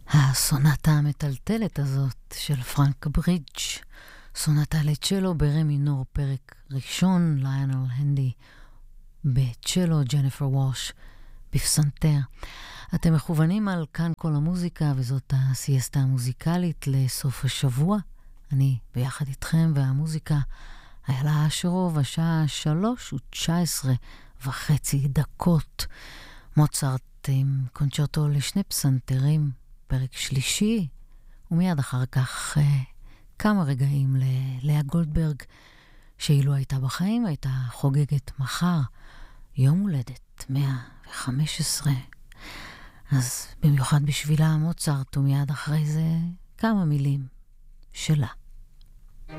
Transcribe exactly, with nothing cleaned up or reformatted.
הסונטה המטלטלת הזאת של פרנק ברידג', סונטה לצ'לו ברה מינור, פרק ראשון, ליונל הנדי בצ'לו, ג'ניפר ווש בפסנתר. אתם מכוונים על כאן כל המוזיקה, וזאת הסייסטה המוזיקלית לסוף השבוע. אני ביחד איתכם, והמוזיקה היה לה שרוב השעה שלוש ותשע עשרה וחצי דקות. מוצרט עם קונצ'רטו לשני פסנתרים, פרק שלישי, ומיד אחר כך אה, כמה רגעים ללאה גולדברג, שאילו הייתה בחיים, הייתה חוגגת מחר יום הולדת מאה וחמש עשרה. אז במיוחד בשבילה מוצרט, ומיד אחרי זה כמה מילים שלה.